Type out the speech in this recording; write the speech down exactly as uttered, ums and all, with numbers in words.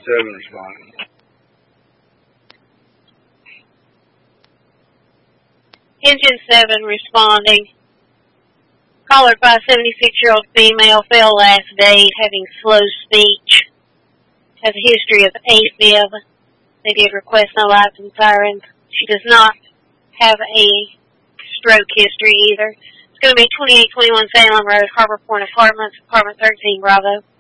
seven responding. Engine seven responding. Caller five, seventy-six-year-old female, fell last day, having slow speech. Has a history of AFib. They did request no lights and sirens. She does not have a stroke history either. It's going to be twenty-eight twenty-one Salem Road, Harbor Point Apartments, Apartment thirteen, Bravo.